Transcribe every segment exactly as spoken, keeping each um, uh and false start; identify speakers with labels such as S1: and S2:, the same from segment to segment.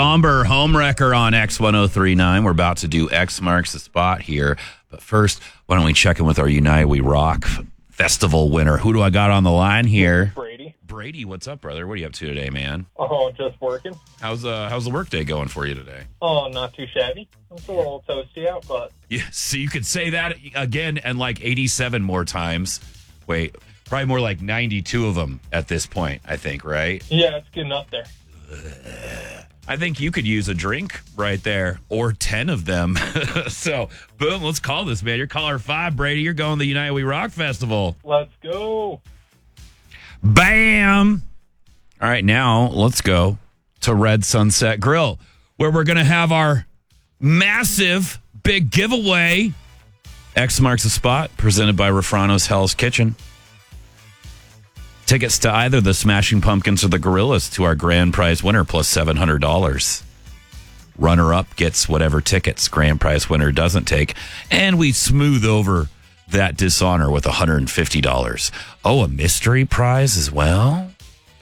S1: Somber Homewrecker on X ten thirty-nine. We're about to do X Marks the Spot here. But first, why don't we check in with our United We Rock Festival winner? Who do I got on the line here?
S2: Brady.
S1: Brady, what's up, brother? What are you up to today, man?
S2: Oh, just working.
S1: How's uh how's the workday going for you today?
S2: Oh, not too shabby. It's a little toasty out, but...
S1: Yeah, so you could say that again and like eighty-seven more times. Wait, probably more like ninety-two of them at this point, I think, right?
S2: Yeah, it's getting up there.
S1: I think you could use a drink right there, or ten of them. So, boom, let's call this, man. You're caller five, Brady. You're going to the United We Rock Festival.
S2: Let's go.
S1: Bam! All right, now let's go to Red Sunset Grill, where we're going to have our massive big giveaway. X Marks the Spot, presented by Refrano's Hell's Kitchen. Tickets to either the Smashing Pumpkins or the Gorillas to our grand prize winner, plus seven hundred dollars. Runner-up gets whatever tickets grand prize winner doesn't take, and we smooth over that dishonor with one hundred fifty dollars. Oh, a mystery prize as well?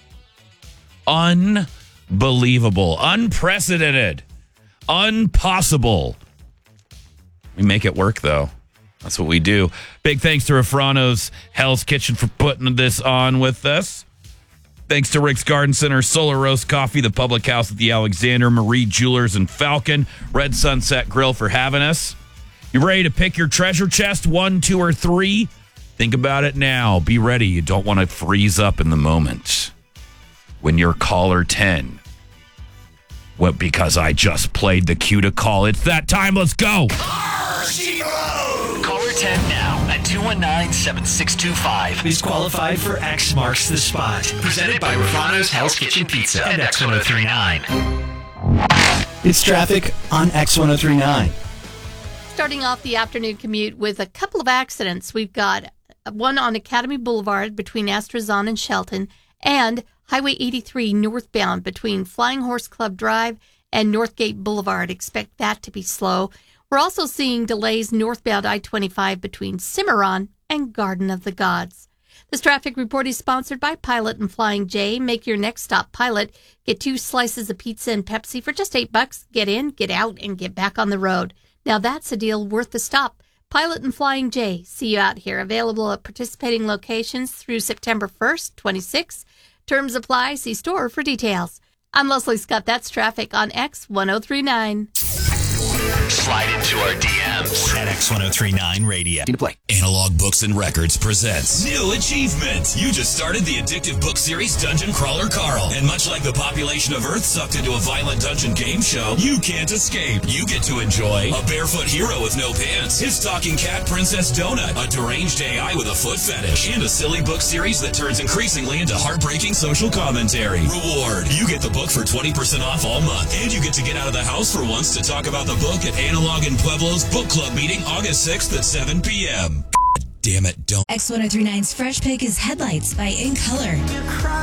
S1: Unbelievable. Unprecedented. Unpossible. We make it work, though. That's what we do. Big thanks to Refrano's Hell's Kitchen for putting this on with us. Thanks to Rick's Garden Center, Solar Roast Coffee, the Public House at the Alexander, Marie Jewelers and Falcon, Red Sunset Grill for having us. You ready to pick your treasure chest, one, two, or three? Think about it now. Be ready. You don't want to freeze up in the moment. When you're caller ten. What, because I just played the cue to call. It's that time. Let's go.
S3: Caller ten now at two one nine, seven six two five is qualified for X Marks the Spot. Presented by Refrano's Hell's Kitchen Pizza and X ten thirty-nine.
S4: It's traffic on X ten thirty-nine.
S5: Starting off the afternoon commute with a couple of accidents. We've got one on Academy Boulevard between Astrazon and Shelton, and Highway eighty-three northbound between Flying Horse Club Drive and Northgate Boulevard. Expect that to be slow. We're also seeing delays northbound I twenty-five between Cimarron and Garden of the Gods. This traffic report is sponsored by Pilot and Flying J. Make your next stop Pilot. Get two slices of pizza and Pepsi for just eight bucks. Get in, get out, and get back on the road. Now that's a deal worth the stop. Pilot and Flying J. See you out here. Available at participating locations through September first, twenty-sixth. Terms apply. See store for details. I'm Leslie Scott. That's traffic on X ten thirty-nine.
S3: Slide into our D Ms at X ten thirty-nine Radio.
S4: To play.
S6: Analog Books and Records presents New Achievement. You just started the addictive book series Dungeon Crawler Carl. And much like the population of Earth sucked into a violent dungeon game show, you can't escape. You get to enjoy a barefoot hero with no pants, his talking cat Princess Donut, a deranged A I with a foot fetish, and a silly book series that turns increasingly into heartbreaking social commentary. Reward. You get the book for twenty percent off all month. And you get to get out of the house for once to talk about the book at Analog and Pueblo's book club meeting August sixth at seven p.m. God damn it, don't.
S7: X ten thirty-nine's Fresh Pick is Headlights by In Color.